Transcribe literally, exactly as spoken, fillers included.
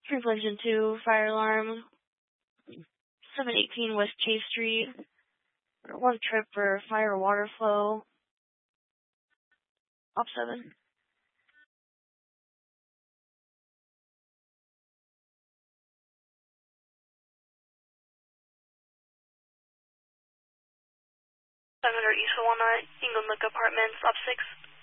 Reflection two, fire alarm, seven eighteen West Chase Street. One trip for fire or water flow. Op seven. seven hundred East one nine, England Lick Apartments, Op six.